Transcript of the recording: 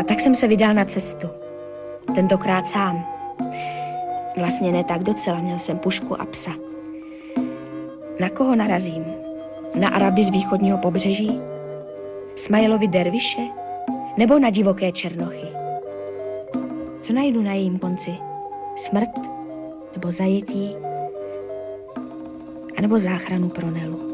A tak jsem se vydal na cestu. Tentokrát sám. Vlastně ne tak docela, měl jsem pušku a psa. Na koho narazím? Na Araby z východního pobřeží? Smailovi derviše? Nebo na divoké černochy? Co najdu na jejím konci? Smrt? Nebo zajetí? A nebo záchranu pro Nelu?